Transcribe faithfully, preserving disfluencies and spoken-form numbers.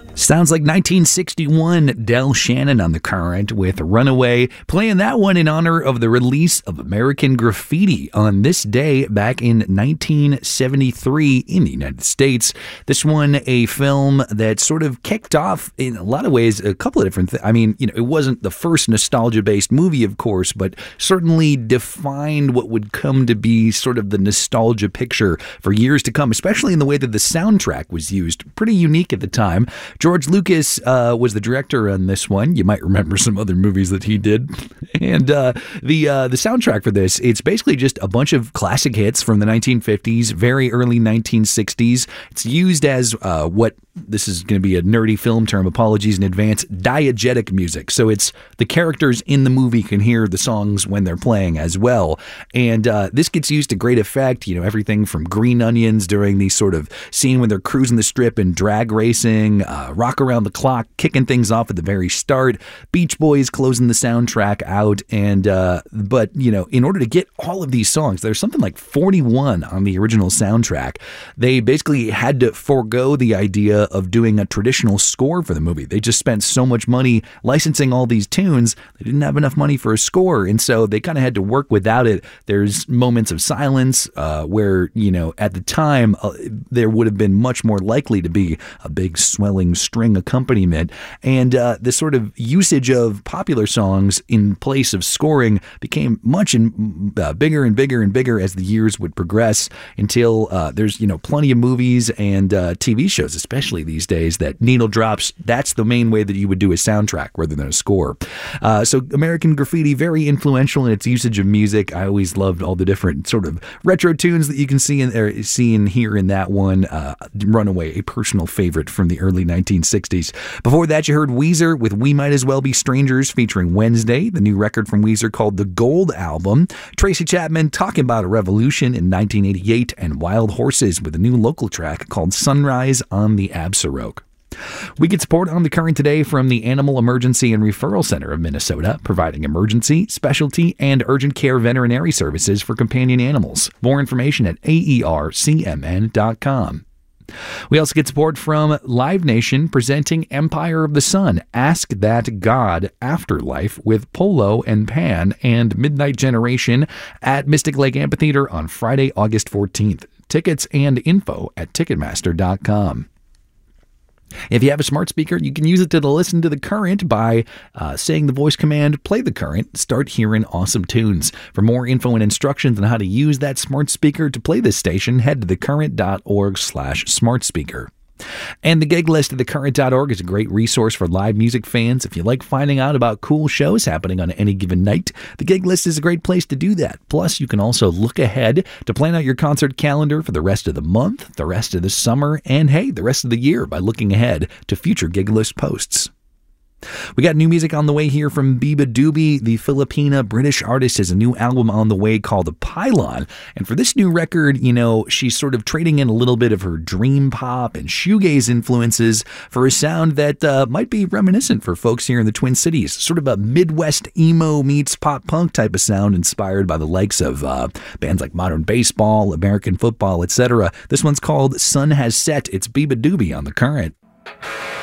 Sounds like nineteen sixty-one, Del Shannon on the Current with Runaway, playing that one in honor of the release of American Graffiti on this day back in nineteen seventy-three in the United States. This one, a film that sort of kicked off in a lot of ways a couple of different things. I mean, you know, it wasn't the first nostalgia-based movie, of course, but certainly defined what would come to be sort of the nostalgia picture for years to come, especially in the way that the soundtrack was used. Pretty unique at the time. George Lucas uh, was the director on this one. You might remember some other movies that he did. And uh, the uh, the soundtrack for this, it's basically just a bunch of classic hits from the nineteen fifties, very early nineteen sixties. It's used as uh, what, this is going to be a nerdy film term, apologies in advance, diegetic music. So it's the characters in the movie can hear the songs when they're playing as well. And uh, this gets used to great effect. You know, everything from Green Onions during the sort of scene when they're cruising the strip and drag racing, uh, Rock Around the Clock kicking things off at the very start, Beach Boys closing the soundtrack out. And uh, but, you know, in order to get all of these songs, there's something like forty-one on the original soundtrack. They basically had to forego the idea of doing a traditional score for the movie. They just spent so much money licensing all these tunes, they didn't have enough money for a score, and so they kind of had to work without it. There's moments of silence uh, where, you know, at the time, uh, there would have been much more likely to be a big swelling string accompaniment, and uh, the sort of usage of popular songs in place of scoring became much in, uh, bigger and bigger and bigger as the years would progress, until uh, there's, you know, plenty of movies and uh, T V shows, especially these days, that needle drops. That's the main way that you would do a soundtrack rather than a score. Uh, so American Graffiti, very influential in its usage of music. I always loved all the different sort of retro tunes that you can see in, or see and hear in that one. Uh, Runaway, a personal favorite from the early nineteen sixties. Before that, you heard Weezer with We Might As Well Be Strangers featuring Wednesday, the new record from Weezer called The Gold Album. Tracy Chapman talking about a revolution in nineteen eighty-eight, and Wild Horses with a new local track called Sunrise on the Absaroke. We get support on the Current today from the Animal Emergency and Referral Center of Minnesota, providing emergency, specialty, and urgent care veterinary services for companion animals. More information at A E R C M N dot com. We also get support from Live Nation presenting Empire of the Sun, Ask That God Afterlife with Polo and Pan and Midnight Generation at Mystic Lake Amphitheater on Friday, August fourteenth. Tickets and info at Ticketmaster dot com. If you have a smart speaker, you can use it to listen to the Current by uh, saying the voice command, play the Current, start hearing awesome tunes. For more info and instructions on how to use that smart speaker to play this station, head to thecurrent.org slash smart speaker. And the gig list at the current dot org is a great resource for live music fans. If you like finding out about cool shows happening on any given night, the gig list is a great place to do that. Plus, you can also look ahead to plan out your concert calendar for the rest of the month, the rest of the summer, and hey, the rest of the year by looking ahead to future gig list posts. We got new music on the way here from Biba Doobie. The Filipina British artist has a new album on the way called Pylon. And for this new record, you know, she's sort of trading in a little bit of her dream pop and shoegaze influences for a sound that uh, might be reminiscent for folks here in the Twin Cities. Sort of a Midwest emo meets pop punk type of sound inspired by the likes of uh, bands like Modern Baseball, American Football, et cetera. This one's called Sun Has Set. It's Biba Doobie on The Current.